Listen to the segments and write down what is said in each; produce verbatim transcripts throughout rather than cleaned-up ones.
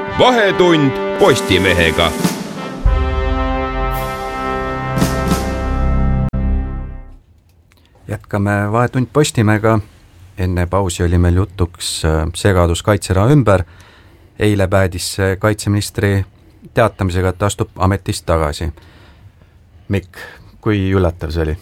Vahetund Postimehega. Jätkame Vahetund Postimehega. Enne pausi oli meil jutuks segadus kaitseraha ümber. Eile päädis kaitseministri teatamisega, et astub ametist tagasi. Mikk, kui üllatav see oli?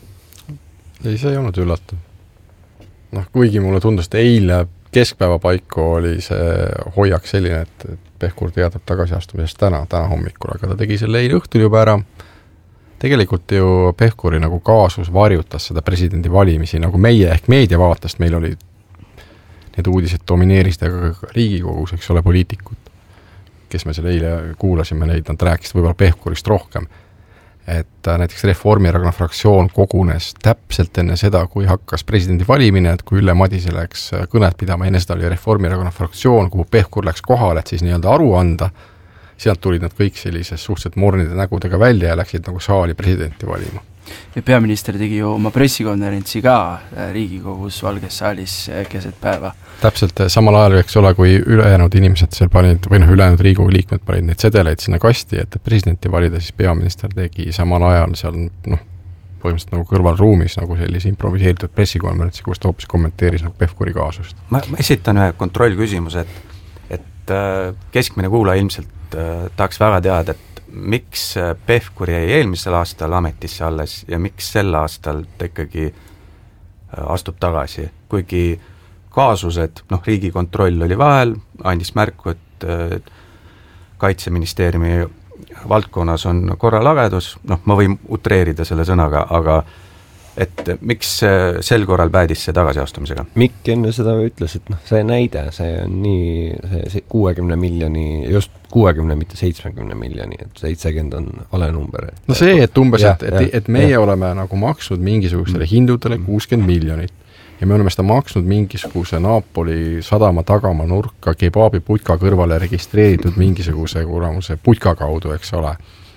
Ei, see ei olnud üllatav. Noh, kuigi mulle tundus, et eile keskpäeva paiku oli see hoiak selline, et Pevkur teatab tagasiastumisest täna, täna hommikul, aga ta tegi selle eile õhtul juba ära. Tegelikult ju Pevkuri nagu kaasus varjutas seda presidendi valimisi, nagu meie ehk meedia vaatast meil oli need uudised domineerisid aga Riigikogus, eks ole, poliitikud, kes me selle eile kuulasime neid, nad rääkisid võib-olla Pevkurist rohkem. Et näiteks Reformierakonna fraktsioon kogunes täpselt enne seda, kui hakkas presidendi valimine, et kui Ülle Madise läks kõnet pidama, enne seda oli Reformierakonna fraktsioon, kuhu Pevkur läks kohale, et siis nii-öelda aru anda, sealt tulid nad kõik sellises suhteliselt mornide nägudega välja ja läksid nagu saali presidenti valima. Ja peaminister tegi ju oma pressikonverentsi ka Riigikogus Valges saalis keset päeva. Täpselt samal ajal, eks ole, kui ülejäänud inimesed seal panid, või noh, ülejäänud Riigikogu liikmed panid neid sedeleid sinna kasti, et presidenti valida, siis peaminister tegi samal ajal seal, noh, põhimõtteliselt nagu kõrvalruumis nagu sellise improviseeritud pressikonverentsi, kus ta hoopis kommenteeris nagu Pevkuri kaasust. Ma, ma esitan ühe kontrollküsimuse, et, et keskmine kuulaja ilmselt tahaks väga teada, et miks Pevkur jäi eelmisel aastal ametisse alles ja miks sel aastal ta ikkagi astub tagasi, kuigi kaasused, noh, Riigikontroll oli vahel, andis märku, et kaitseministeeriumi valdkonnas on korralagedus, noh, ma võin utreerida selle sõnaga, aga et miks sel korral päädis see tagasiastumisega? Mikk enne seda ütles, et noh, see näide, see on nii, see, see kuuekümne miljoni, just kuuekümne, mitte seitsmekümne miljoni, et seitsekümmend on vale number. Et, no see, et umbes, ja, et, et, et meie ja. oleme nagu maksnud mingisugusele hindudele kuuskümmend miljonit ja me oleme seda maksnud mingisuguse Napoli sadama tagama nurka kebaabi putka kõrvale registreeritud mingisuguse kuramuse putka kaudu, eks ole.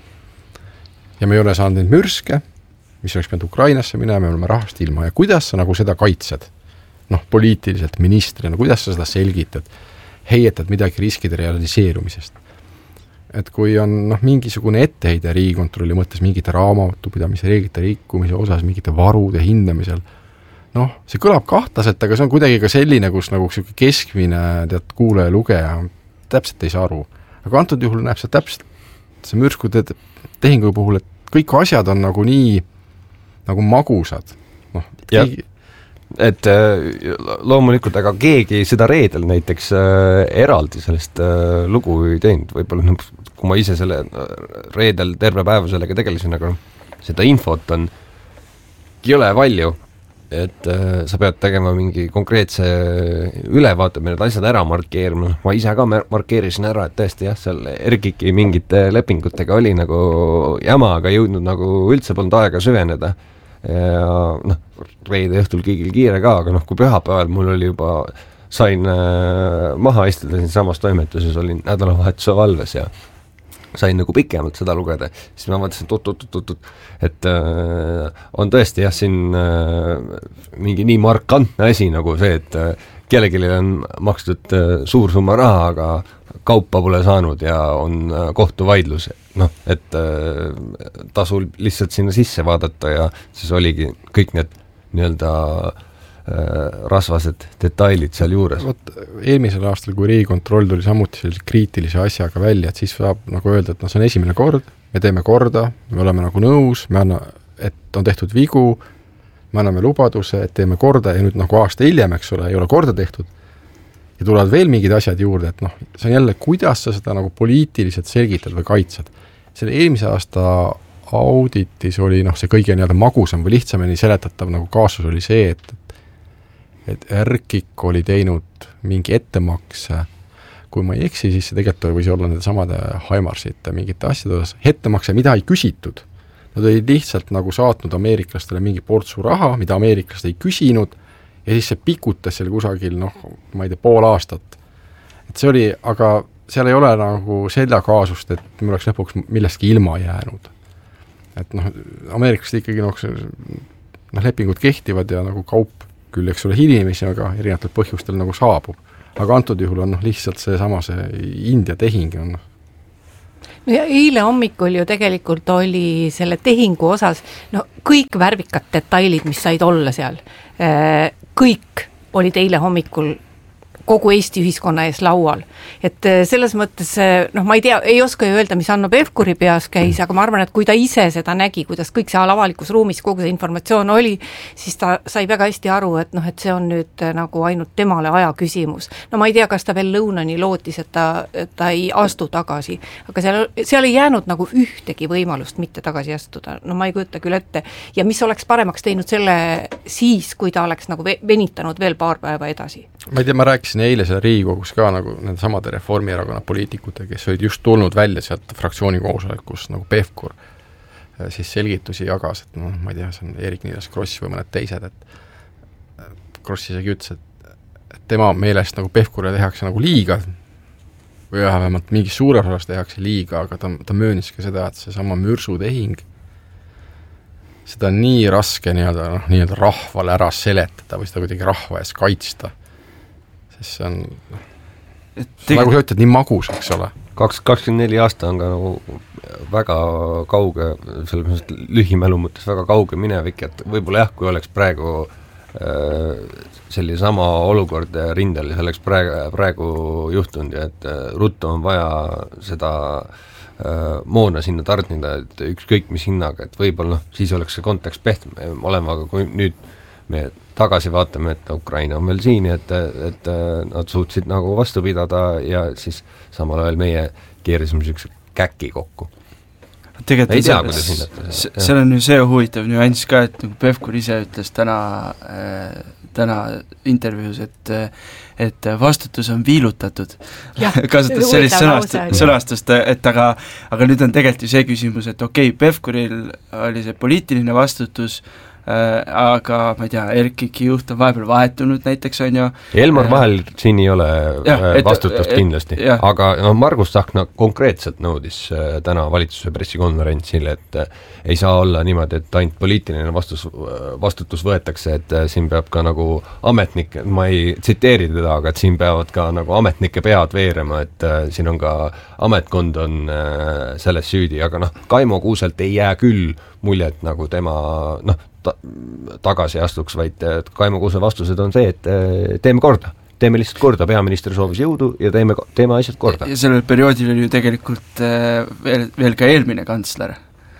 Ja me ei ole saanud neid mürske, mis oleks pidanud Ukrainasse minema, me oleme rahast ilma ja kuidas sa nagu seda kaitsed? Noh, poliitiliselt ministrina, kuidas sa seda selgitad? Heietad midagi riskide realiseerumisest. Et kui on noh, mingisugune etteheide Riigikontrolli mõttes mingite raamatupidamise reeglite rikkumise osas, mingite varude hindamisel, noh, see kõlab kahtlaselt, aga see on kuidagi ka selline, kus nagu keskmine tead, kuulaja lugeja täpselt ei saa aru. Aga antud juhul näeb see täpselt see mürskude tehingu puhul, et kõik asjad on nagu nii nagu magusad. Noh, keegi... Et loomulikult, aga keegi seda reedel näiteks äh, eraldi sellest äh, lugu ei teinud, võib-olla no, kui ma ise selle reedel terve päeva sellega tegelesin, aga seda infot on jõle palju, et äh, sa pead tegema mingi konkreetse ülevaate, need asjad ära markeerima, ma ise ka markeerisin ära, et tõesti jah, seal Ergiki mingite lepingutega oli nagu jama, aga jõudnud nagu üldse polnud aega süveneda ja noh, reede õhtul kõigil kiire ka, aga noh, kui pühapäeval mul oli juba, sain äh, maha istuda siin samas toimetuses, olin nädalavahetuse valves ja sain nagu pikemalt seda lugeda, siis ma mõtlesin, et oot-oot-oot-oot, et äh, on tõesti jah, siin äh, mingi nii markantne asi nagu see, et äh, kellelegi on makstud äh, suur summa raha, aga kaupa pole saanud ja on äh, kohtuvaidlus, noh, et äh, tasul lihtsalt sinna sisse vaadata ja siis oligi kõik need nii-öelda äh, rasvased detailid seal juures. Võt, eelmisel aastal, kui Riigikontroll tuli samuti sellise kriitilise asjaga välja, et siis saab nagu öelda, et no, see on esimene kord, me teeme korda, me oleme nagu nõus, me anna, et on tehtud vigu, me anname lubaduse, et teeme korda ja nüüd nagu aasta hiljem, eks ole, ei ole korda tehtud ja tulevad veel mingid asjad juurde, et noh, see on jälle, kuidas sa seda nagu poliitiliselt selgitad või kaitsed. Selle eelmise aasta auditis oli noh, see kõige nii-öelda magusam või lihtsamini seletatav nagu kaasus oli see, et et Erkik oli teinud mingi ettemakse, kui ma ei eksi, siis see tegelikult võis olla nende samade Haimarsite mingite asjade osas, ettemakse, mida ei küsitud. Nad olid lihtsalt nagu saatnud ameeriklastele mingi portsu raha, mida ameeriklased ei küsinud, ja siis see pikutas seal kusagil, noh, ma ei tea, pool aastat. Et see oli, aga seal ei ole nagu seda kaasust, et me oleks lõpuks millestki ilma jäänud. Et noh, ameeriklased ikkagi noh, noh, lepingud kehtivad ja nagu kaup küll, eks ole, hilimisi, aga erinevatel põhjustel nagu saabub. aga antud juhul on noh, lihtsalt see sama see India tehing on. No ja eile hommikul ju tegelikult oli selle tehingu osas no kõik värvikad detailid, mis said olla seal, kõik olid eile hommikul kogu Eesti ühiskonna ees laual. Et selles mõttes, noh ma ei tea, ei oska ju öelda, mis Hanno Pevkuri peas käis, aga ma arvan, et kui ta ise seda nägi, kuidas kõik seal avalikus ruumis kogu see informatsioon oli, siis ta sai väga hästi aru, et noh, et see on nüüd nagu ainult temale aja küsimus. No ma ei tea, kas ta veel lõunani lootis, et ta, et ta ei astu tagasi, aga seal, seal ei jäänud nagu ühtegi võimalust mitte tagasi astuda. No ma ei kujuta küll ette. Ja mis oleks paremaks teinud selle siis, kui ta oleks nagu venitanud veel paar päeva edasi? Ma ei tea, ma rääkisin eile seal Riigikogus ka nagu nende samade Reformierakonna poliitikute, kes olid just tulnud välja sealt fraktsiooni koosolekus nagu Pevkur siis selgitusi jagas, et noh, ma ei tea, see on Eerik-Niiles Kross või mõned teised, et Kross isegi ütles, et, et tema meelest nagu Pevkurile tehakse nagu liiga või vähemalt mingi suures osas tehakse liiga, aga ta, ta möönis ka seda, et see sama mürsutehing seda on nii raske nii-öelda, noh, nii-öelda rahvale ära seletada või seda kuidagi rahva ees kaitsta. See on, Teg... nagu sa ütled, nii magus, eks ole. kaks, kakskümmend neli aasta on ka nagu väga kauge, selles mõttes lühimälu mõttes väga kauge minevik, et võib-olla jah, kui oleks praegu äh, selline sama olukord rindel, see oleks praegu, praegu juhtunud ja et äh, ruttu on vaja seda äh, moona sinna tarnida, et ükskõik mis hinnaga, et võib-olla noh, siis oleks see kontekst pehme olema, aga kui nüüd me tagasi vaatame, et Ukraina on veel siin, et, et nad suutsid nagu vastu pidada ja siis samal ajal meie keerisime sellise käki kokku. Tegelikult ei tea, kuidas hinnata. Seal on ju see huvitav nüanss ka, et nagu Pevkur ise ütles täna, äh, täna intervjuus, et, et vastutus on viilutatud. Kasutas sellist sõnast, sõnastust, et aga, aga nüüd on tegelikult ju see küsimus, et okei, okay, Pevkuril oli see poliitiline vastutus, Äh, aga ma ei tea, Erkiki juht on vahepeal vahetunud näiteks, on ju. Elmar äh, Vahel siin ei ole ja, et, vastutust et, kindlasti, ja. Aga no, Margus Tsahkna konkreetselt nõudis äh, täna valitsuse pressikonverentsil, et äh, ei saa olla niimoodi, et ainult poliitiline vastus, vastutus võetakse, et äh, siin peab ka nagu ametnik, ma ei tsiteeri teda, aga et siin peavad ka nagu ametnike pead veerema, et äh, siin on ka ametkond on äh, selles süüdi, aga noh, Kaimo Kuuselt ei jää küll muljet nagu tema noh, Ta, tagasi astuks, vaid Kaimo Kuuse vastused on see, et teeme korda, teeme lihtsalt korda, peaminister soovis jõudu ja teeme, teeme asjad korda. Ja sellel perioodil oli ju tegelikult veel, veel ka eelmine kantsler,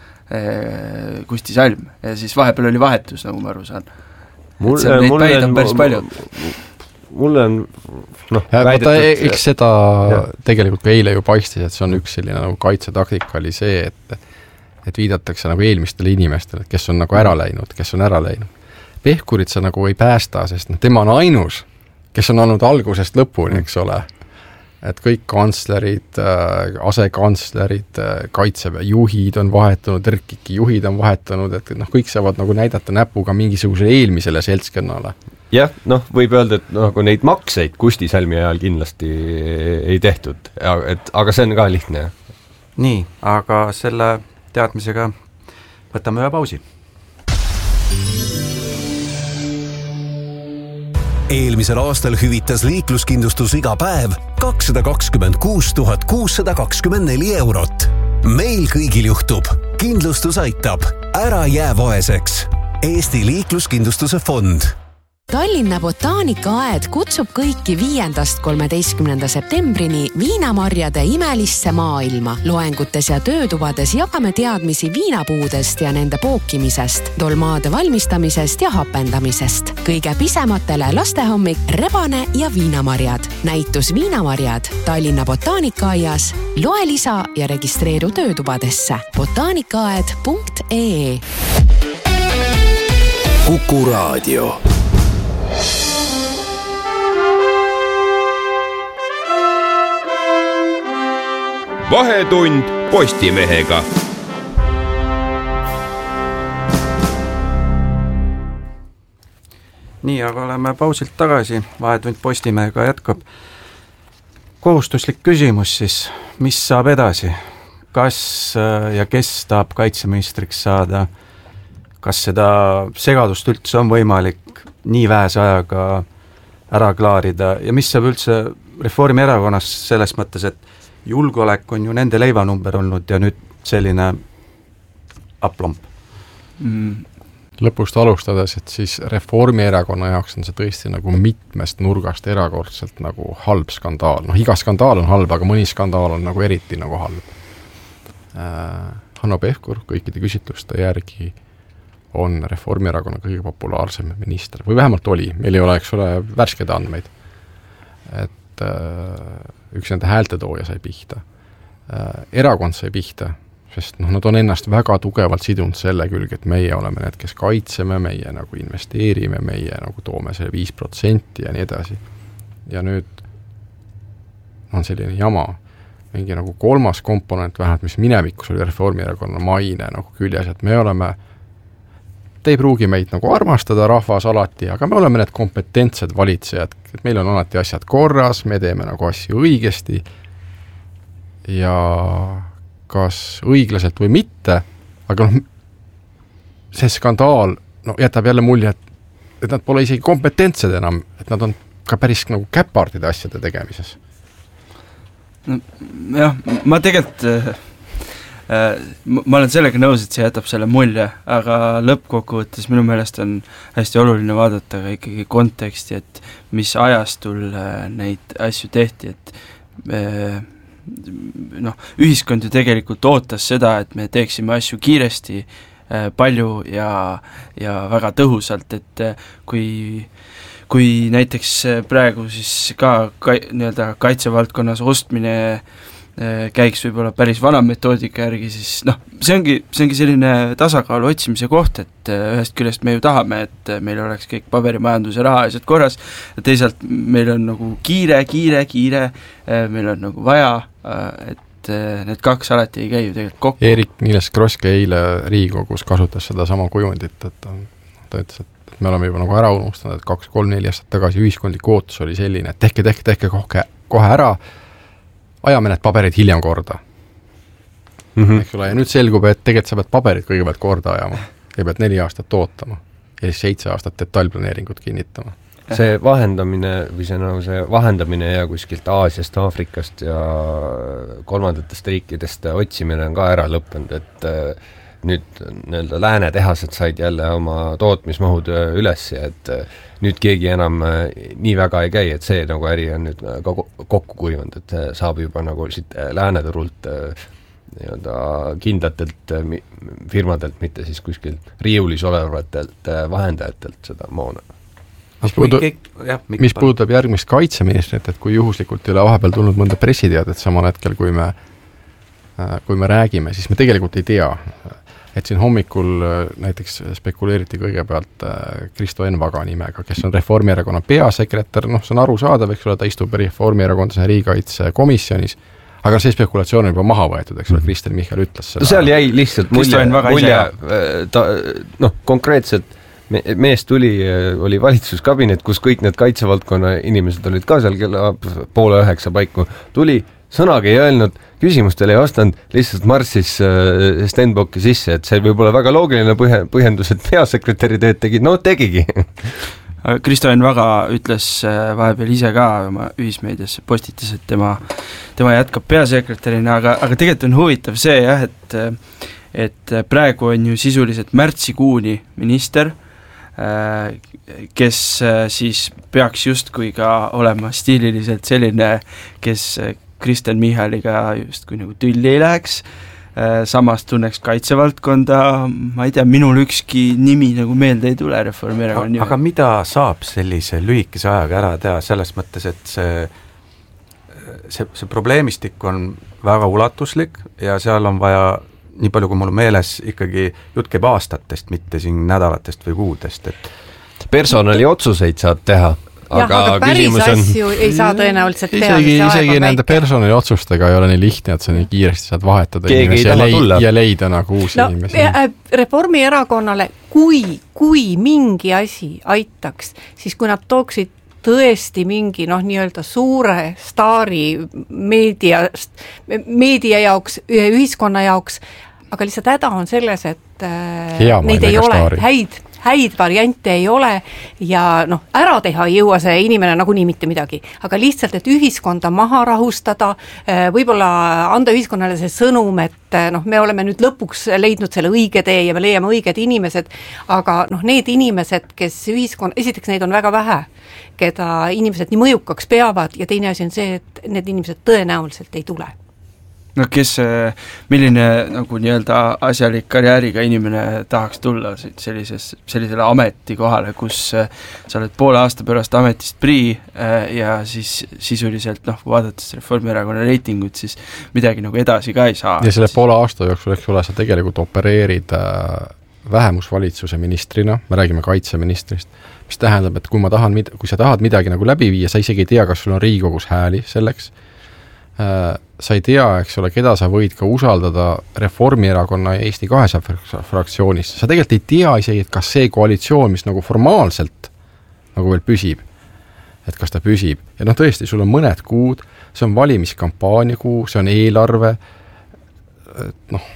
Kusti Salm, ja siis vahepeal oli vahetus, nagu ma aru saan. Mulle, mulle on, on, mulle on noh, väidetud... Eks seda ja. Tegelikult ka eile ju paistis, et see on üks selline nagu kaitsetaktika oli see, et et viidatakse nagu eelmistele inimestele, kes on nagu ära läinud, kes on ära läinud. Pevkurit sa nagu ei päästa, sest no, tema on ainus, kes on olnud algusest lõpuni, eks ole. Et kõik kantslerid, asekantslerid, kaitseväe juhid on vahetunud, Erkiki juhid on vahetunud, et noh, kõik saavad nagu näidata näpuga mingisuguse eelmisele seltskonnale. Jah, noh, võib öelda, et nagu neid makseid Kusti Salmi ajal kindlasti ei tehtud, et, aga see on ka lihtne. Nii, aga selle teadmisega võtame ühe pausi. Eelmisel aastal hüvitas liikluskindlustus iga päev kakssada kakskümmend kuus tuhat kuussada kakskümmend neli eurot. Meil kõigil juhtub. Kindlustus aitab. Ära jää vaeseks. Eesti liikluskindlustuse fond. Tallinna botaanikaaed kutsub kõiki viiendast kolmeteistkümnenda septembrini viinamarjade imelisse maailma. Loengutes ja töötubades jagame teadmisi viinapuudest ja nende pookimisest, dolmaade valmistamisest ja hapendamisest. Kõige pisematele lastehommik, rebane ja viinamarjad. Näitus viinamarjad Tallinna botaanikaaias. Loe lisa ja registreeru töötubadesse. botaanikaaed punkt ee Kuku Raadio. Vahetund Postimehega. Nii, aga oleme pausilt tagasi, Vahetund Postimehega jätkab. Kohustuslik küsimus siis, mis saab edasi? Kas ja kes tahab kaitseministriks saada? Kas seda segadust üldse on võimalik nii vähese ajaga ära klaarida ja mis saab üldse Reformierakonnas selles mõttes, et julgeolek on ju nende leivanumber olnud ja nüüd selline aplomp mm.. Lõpust alustades, et siis Reformierakonna jaoks on see tõesti nagu mitmest nurgast erakordselt nagu halb skandaal. Noh, iga skandaal on halb, aga mõni skandaal on nagu eriti nagu halb. Äh, Hanno Pevkur kõikide küsitluste järgi on Reformierakonna kõige populaarsem minister. Või vähemalt oli. Meil ei ole, eks ole, värsked andmeid. Et äh, üks nende häältetooja sai pihta. Äh, erakond sai pihta, sest noh, nad on ennast väga tugevalt sidunud selle külge, et meie oleme need, kes kaitseme, meie nagu investeerime, meie nagu toome selle viis protsenti ja nii edasi. Ja nüüd on selline jama, mingi nagu kolmas komponent vähemalt, mis minevikus oli Reformierakonna maine nagu küljes, et me oleme, te ei pruugi meid nagu armastada rahvas alati, aga me oleme need kompetentsed valitsejad, et meil on alati asjad korras, me teeme nagu asju õigesti ja kas õiglaselt või mitte, aga noh, see skandaal no, jätab jälle mulje, et, et nad pole isegi kompetentsed enam, et nad on ka päris nagu käpardide asjade tegemises. No, jah, ma tegelikult äh, ma olen sellega nõus, et see jätab selle mulje, aga lõppkokkuvõttes minu meelest on hästi oluline vaadata ka ikkagi konteksti, et mis ajastul äh, neid asju tehti, et äh, noh, ühiskond ju tegelikult ootas seda, et me teeksime asju kiiresti, palju ja, ja väga tõhusalt, et kui, kui näiteks praegu siis ka, ka nii-öelda kaitsevaldkonnas ostmine käiks võib-olla päris vana metoodika järgi, siis noh, see ongi, see ongi selline tasakaalu otsimise koht, et ühest küljest me ju tahame, et meil oleks kõik paberimajandus ja raha asjad korras, ja teisalt meil on nagu kiire, kiire, kiire, meil on nagu vaja, et need kaks alati ei käi ju tegelikult kokku. Eerik-Niiles Kroske eile Riigikogus kasutas seda sama kujundit, et ta, ta ütles, et me oleme juba nagu ära unustanud, et kaks, kolm, neli aastat tagasi ühiskondlik ootus oli selline, et tehke, tehke, tehke kohe, kohe ära, ajame need paberid hiljem korda. Mm -hmm. Eks ole, ja nüüd selgub, et tegelikult sa pead paberid kõigepealt korda ajama. Ja pead neli aastat ootama. Ja siis seitse aastat detailplaneeringut kinnitama. See vahendamine või see, nagu see vahendamine ja kuskilt Aasiast, Aafrikast ja kolmandatest riikidest otsimine on ka ära lõppenud, et nüüd nii-öelda lääne tehased said jälle oma tootmismahud üles ja et nüüd keegi enam nii väga ei käi, et see nagu äri on nüüd ka kokku kuivanud, et saab juba nagu siit lääneturult nii-öelda kindlatelt firmadelt, mitte siis kuskil riiulis olevatelt vahendajatelt seda moona. Mis, puudu, jah, mis puudutab järgmist kaitseministrit, et kui juhuslikult ei ole vahepeal tulnud mõnda pressiteadet samal hetkel, kui me, kui me räägime, siis me tegelikult ei tea. Et siin hommikul näiteks spekuleeriti kõigepealt Kristo Envaga nimega, kes on Reformierakonna peasekretär, noh, see on aru saadav, eks ole, ta istub Reformierakonna riigikaitsekomisjonis, aga see spekulatsioon on juba maha võetud, eks ole, Kristen Michal ütles seda. Seal jäi lihtsalt mulje, mulje ta, noh, konkreetselt mees tuli, oli valitsuskabinet, kus kõik need kaitsevaldkonna inimesed olid ka seal kella poole üheksa paiku, tuli, sõnagi ei öelnud, küsimustele ei vastanud, lihtsalt marssis Stenbocki sisse, et see võib olla väga loogiline põhjendus, et peasekretäri tööd tegid, no tegigi. Kristo Envaga ütles vahepeal ise ka oma ühismeediasse postitas, et tema, tema jätkab peasekretärina, aga, aga tegelikult on huvitav see jah, et, et praegu on ju sisuliselt märtsikuuni minister, kes siis peaks justkui ka olema stiililiselt selline, kes Kristen Michaliga justkui nagu tülli ei läheks, samas tunneks kaitsevaldkonda, ma ei tea, minul ükski nimi nagu meelde ei tule Reformierakonna nimi. Aga mida saab sellise lühikese ajaga ära teha selles mõttes, et see, see, see probleemistik on väga ulatuslik ja seal on vaja nii palju, kui mul meeles ikkagi jutt käib aastatest, mitte siin nädalatest või kuudest. Et personali otsuseid saad teha, aga, jah, aga päris on... asju ei saa tõenäoliselt teha. Isegi, isegi nende personali otsustega ei ole nii lihtne, et sa nii kiiresti saad vahetada inimesi ja, leid, ja leida nagu uusi no, inimesi. Reformierakonnale, kui, kui mingi asi aitaks, siis kui nad tooksid tõesti mingi noh, nii-öelda suure staari meediast, meedia jaoks, ühiskonna jaoks, aga lihtsalt häda on selles, et äh, neid ei ole, häid, häid variante ei ole ja noh, ära teha ei jõua see inimene nagunii mitte midagi, aga lihtsalt, et ühiskonda maha rahustada, võib-olla anda ühiskonnale see sõnum, et noh, me oleme nüüd lõpuks leidnud selle õige tee ja me leiame õiged inimesed, aga noh, need inimesed, kes ühiskond, esiteks neid on väga vähe, keda inimesed nii mõjukaks peavad ja teine asi on see, et need inimesed tõenäoliselt ei tule. No kes, milline nagu nii-öelda asjalik karjääriga inimene tahaks tulla sellises, sellisele ametikohale, kus sa oled poole aasta pärast ametist prii ja siis sisuliselt noh, vaadates Reformierakonna reitingut, siis midagi nagu edasi ka ei saa. Ja selle poole aasta jooksul, eks ole, sa tegelikult opereerid vähemusvalitsuse ministrina, me räägime kaitseministrist, mis tähendab, et kui ma tahan, kui sa tahad midagi nagu läbi viia, sa isegi ei tea, kas sul on Riigikogus hääli selleks, sa ei tea, eks ole, keda sa võid ka usaldada Reformierakonna ja Eesti kahesaja fraktsioonis. Sa tegelikult ei tea isegi, et kas see koalitsioon, mis nagu formaalselt nagu veel püsib, et kas ta püsib. Ja noh, tõesti, sul on mõned kuud, see on valimiskampaania kuu, see on eelarve, noh.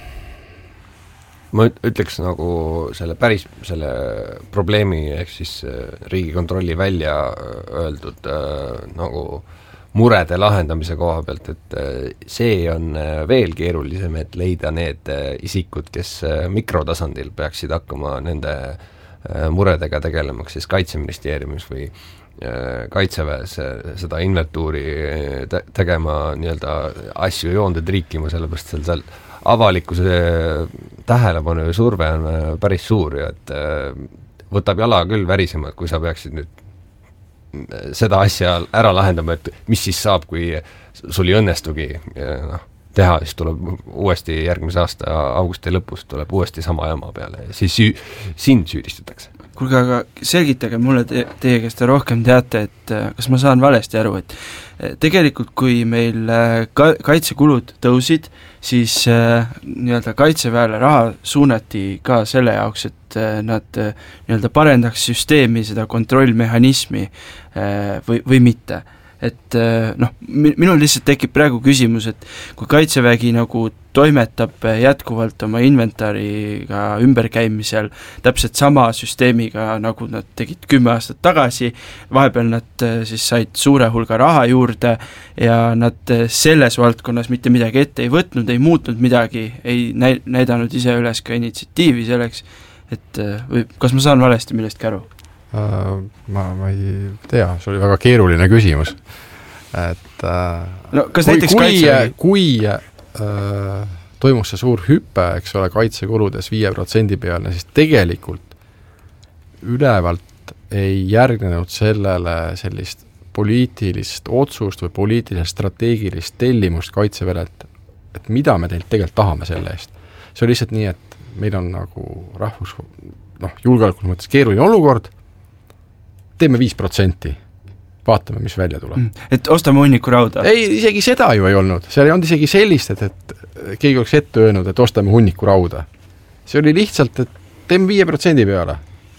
Ma ütleks nagu selle päris, selle probleemi, ehk siis Riigikontrolli välja öeldud nagu murede lahendamise koha pealt, et see on veel keerulisem, et leida need isikud, kes mikrotasandil peaksid hakkama nende muredega tegelemaks siis Kaitseministeeriumis või Kaitseväes seda inventuuri tegema, nii-öelda asju joonde triikima, sellepärast seal seal avalikkuse tähelepanu ja surve on päris suur ja et võtab jala küll värisema, et kui sa peaksid nüüd seda asja ära lahendama, et mis siis saab, kui sul ei õnnestugi noh, teha, siis tuleb uuesti järgmise aasta augusti lõpus tuleb uuesti sama jama peale ja siis süü, sind süüdistatakse. Kuulge, aga selgitage mulle te, teie, kes te rohkem teate, et kas ma saan valesti aru, et tegelikult kui meil ka, kaitsekulud tõusid, siis nii-öelda kaitseväele raha suunati ka selle jaoks, et nad nii-öelda parendaks süsteemi, seda kontrollmehhanismi või, või mitte. Et noh, minul lihtsalt tekib praegu küsimus, et kui Kaitsevägi nagu toimetab jätkuvalt oma inventariga ümberkäimisel täpselt sama süsteemiga, nagu nad tegid kümme aastat tagasi, vahepeal nad siis said suure hulga raha juurde ja nad selles valdkonnas mitte midagi ette ei võtnud, ei muutnud midagi, ei näidanud ise üles ka initsiatiivi selleks, et või kas ma saan valesti millestki aru? Uh, ma, ma ei tea, see oli väga keeruline küsimus, et uh, no, kas kui, näiteks kui, kaitse... kui uh, toimus see suur hüpe, eks ole, kaitsekuludes viie protsendi peale, siis tegelikult ülevalt ei järgnenud sellele sellist poliitilist otsust või poliitilist strateegilist tellimust kaitseväelt, et mida me teilt tegelikult tahame selle eest. See oli lihtsalt nii, et meil on nagu rahvus, noh, julgeolekul mõttes keeruline olukord, teeme viis protsenti, vaatame, mis välja tuleb. Mm, et ostame hunniku rauda? Ei, isegi seda ju ei olnud. Seal ei olnud isegi sellist, et, et keegi oleks ette öelnud, et ostame hunniku rauda. See oli lihtsalt, et teeme viie protsendi peale.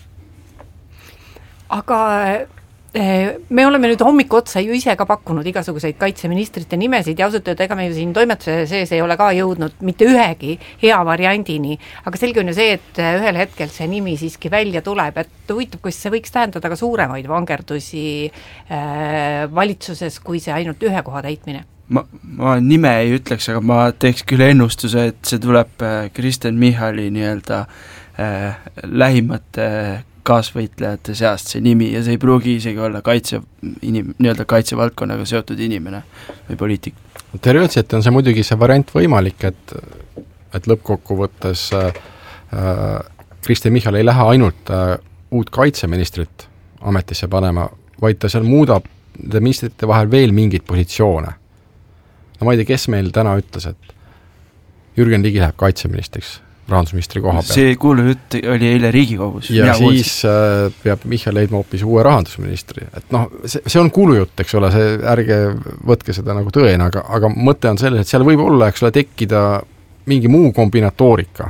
Aga me oleme nüüd hommiku otsa ju ise ka pakkunud igasuguseid kaitseministrite nimesid ja ausalt öelda, ega me ju siin toimetuse sees ei ole ka jõudnud mitte ühegi hea variandini, aga selge on ju see, et ühel hetkel see nimi siiski välja tuleb, et huvitav, kus see võiks tähendada ka suuremaid vangerdusi äh, valitsuses, kui see ainult ühe koha täitmine. Ma, ma nime ei ütleks, aga ma teeks küll ennustuse, et see tuleb Kristen Michali nii-öelda äh, lähimate kaasvõitlejate seast see nimi ja see ei pruugi isegi olla kaitse, inim, nii-öelda kaitsevaldkonnaga seotud inimene või poliitik. Teoreetiliselt on see muidugi see variant võimalik, et, et lõppkokkuvõttes äh, Kristen Michal ei lähe ainult äh, uut kaitseministrit ametisse panema, vaid ta seal muudab ministrite vahel veel mingid positsioone. No ma ei tea, kes meil täna ütles, et Jürgen Ligi läheb kaitseministriks rahandusministri koha peal. See kuulu jutt oli eile Riigikogus. Ja Mina siis äh, peab Michal leidma hoopis uue rahandusministri. Et noh, see, see on kuulu jutt, eks ole, see ärge võtke seda nagu tõena, aga, aga mõte on selles, et seal võib olla, eks ole, tekkida mingi muu kombinatoorika.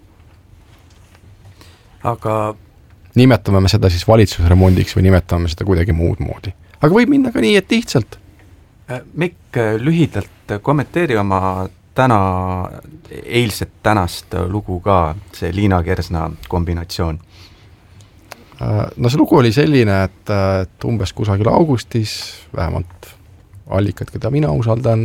Aga nimetame me seda siis valitsusremondiks või nimetame seda kuidagi muud moodi. Aga võib minna ka nii, et lihtsalt. Mikk, lühidalt kommenteeri oma täna, eilset tänast lugu ka, see Liina Kersna kombinatsioon. No see lugu oli selline, et, et umbes kusagil augustis, vähemalt allikad, keda mina usaldan,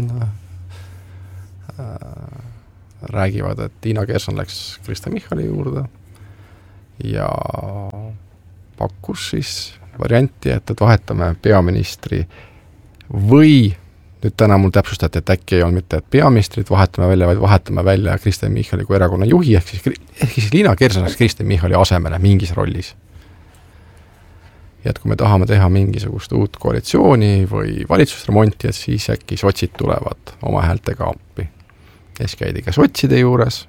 räägivad, et Tiina Kersna läks Kristen Michali juurde ja pakkus siis varianti, et, et vahetame peaministri või nüüd täna mul täpsustati, et äkki ei olnud mitte, et peaministrit vahetame välja, vaid vahetame välja Kristen Michali kui erakonna juhi, ehk siis, ehk siis Liina Kersna läks Kristen Michali asemele mingis rollis. Ja et kui me tahame teha mingisugust uut koalitsiooni või valitsusremonti, et siis äkki sotsid tulevad oma häältega appi. Ja siis käidi ka sotside juures.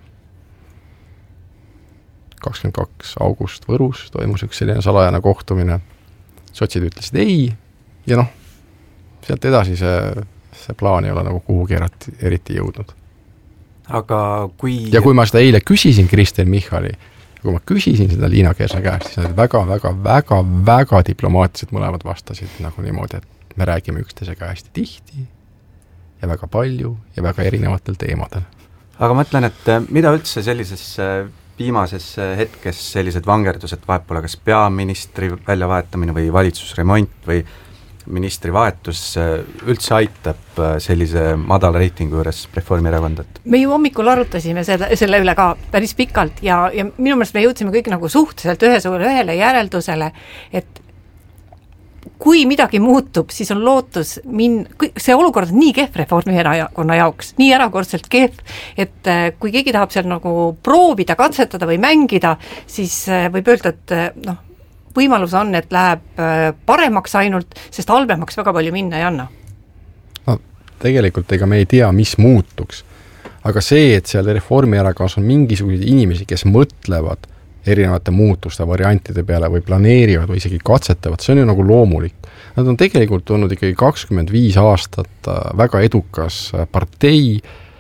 kakskümmend kaks august Võrus toimus üks selline salajane kohtumine. Sotsid ütlesid ei ja noh, sealt edasi see, see plaan ei ole nagu kuhugi eriti, eriti jõudnud. Aga kui... Ja kui ma seda eile küsisin Kristen Michali, kui ma küsisin seda Liina Kersna käest, siis nad väga, väga, väga, väga diplomaatiliselt mõlemad vastasid nagu niimoodi, et me räägime üksteisega hästi tihti ja väga palju ja väga erinevatel teemadel. Aga ma ütlen, et mida üldse sellises viimases hetkes sellised vangerdused vahepoole, kas peaministri väljavahetamine või valitsusremont või ministri vahetus üldse aitab sellise madala reitingu juures Reformierakondat? Me ju hommikul arutasime selle, selle üle ka päris pikalt ja, ja minu meelest me jõudsime kõik nagu suhteliselt ühesugule ühele järeldusele, et kui midagi muutub, siis on lootus min-, see olukord on nii kehv Reformierakonna jaoks, nii erakordselt kehv, et kui keegi tahab seal nagu proovida, katsetada või mängida, siis võib öelda, et noh, võimalus on, et läheb paremaks ainult, sest halvemaks väga palju minna ei anna. No tegelikult ega me ei tea, mis muutuks, aga see, et seal Reformierakonnas on mingisugused inimesi, kes mõtlevad erinevate muutuste variantide peale või planeerivad või isegi katsetavad, see on ju nagu loomulik. Nad on tegelikult olnud ikkagi kakskümmend viis aastat väga edukas partei,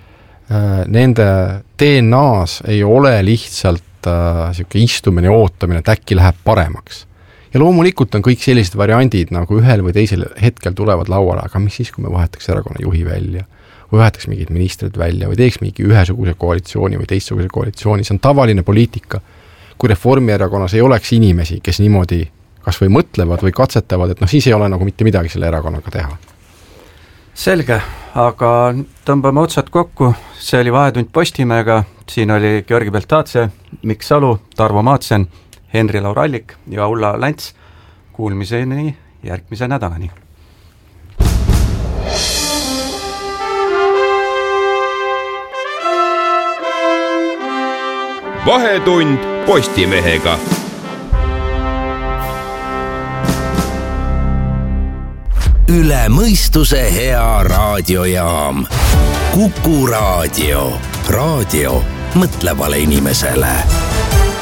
nende D N A-s ei ole lihtsalt siuke istumine ja ootamine, et äkki läheb paremaks. Ja loomulikult on kõik sellised variandid nagu ühel või teisel hetkel tulevad lauale, aga mis siis, kui me vahetaks erakonna juhi välja või vahetaks mingid ministrid välja või teeks mingi ühesuguse koalitsiooni või teistsuguse koalitsiooni, see on tavaline poliitika. Kui Reformierakonnas ei oleks inimesi, kes niimoodi kas või mõtlevad või katsetavad, et noh, siis ei ole nagu mitte midagi selle erakonnaga teha. Selge, aga tõmbame otsad kokku, see oli Vahetund Postimehega, siin oli Georgi Beltatse, Mikk Salu, Tarvo Maatsen, Henri Laurallik ja Ulla Länts. Kuulmiseni järgmise nädalani. Vahetund Postimehega. Üle mõistuse hea raadiojaam. Kuku raadio. Raadio mõtlevale inimesele.